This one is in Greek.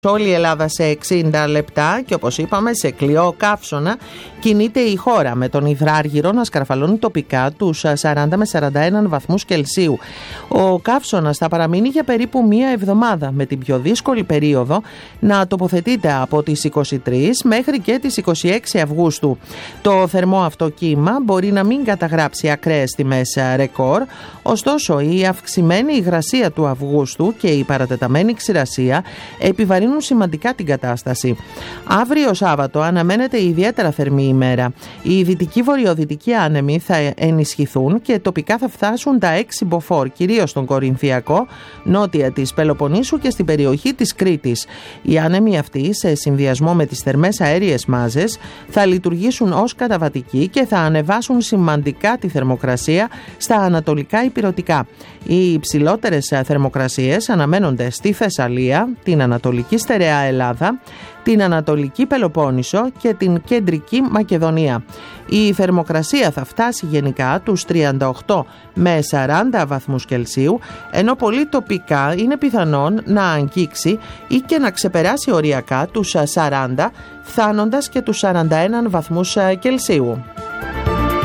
Όλη η Ελλάδα σε 60 λεπτά και όπως είπαμε σε κλειό καύσωνα κινείται η χώρα, με τον υδράργυρο να σκαρφαλώνει τοπικά τους 40 με 41 βαθμούς Κελσίου. Ο καύσωνας θα παραμείνει για περίπου μία εβδομάδα, με την πιο δύσκολη περίοδο να τοποθετείται από τις 23 μέχρι και τις 26 Αυγούστου. Το θερμό αυτό κύμα μπορεί να μην καταγράψει ακραίες τιμές ρεκόρ, ωστόσο η αυξημένη υγρασία του Αυγούστου και η παρατεταμένη ξηρασία επιβαρύνουν σημαντικά την κατάσταση. Αύριο Σάββατο αναμένεται ιδιαίτερα θερμή ημέρα. Οι δυτική-βορειοδυτικοί άνεμοι θα ενισχυθούν και τοπικά θα φτάσουν τα 6 μποφόρ, κυρίως στον Κορινθιακό, νότια της Πελοποννήσου και στην περιοχή της Κρήτης. Οι άνεμοι αυτοί, σε συνδυασμό με τις θερμές αέριες μάζες, θα λειτουργήσουν ως καταβατικοί και θα ανεβάσουν σημαντικά τη θερμοκρασία στα ανατολικά ηπειρωτικά. Οι υψηλότερες θερμοκρασίες αναμένονται στη Θεσσαλία, την Ανατολική Στερεά Ελλάδα, την Ανατολική Πελοπόννησο και την Κεντρική Μακεδονία. Η θερμοκρασία θα φτάσει γενικά τους 38 με 40 βαθμούς Κελσίου, ενώ πολύ τοπικά είναι πιθανόν να αγγίξει ή και να ξεπεράσει οριακά τους 40, φτάνοντας και τους 41 βαθμούς Κελσίου.